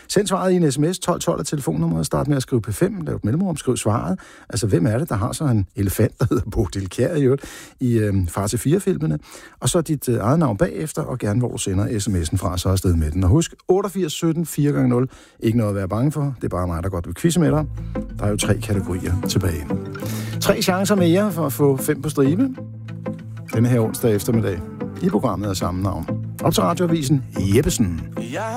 Send svaret i en sms, 1212 er telefonnummeret, start med at skrive P5, lav et mellemrum, skriv svaret. Altså, hvem er det, der har så en elefant, der hedder Bodil Kjær i Far til 4-filmene? Og så dit eget navn bagefter, og gerne hvor du sender sms'en fra, så afsted med den. Og husk, 88 17 4x0, ikke noget at være bange for, det er bare mig, der godt vil quizze med dig. Der er jo 3 kategorier tilbage. 3 chancer mere for at få 5 på stribe. Denne her onsdag eftermiddag i programmet af samme navn. Op til Radioavisen Jeppesen.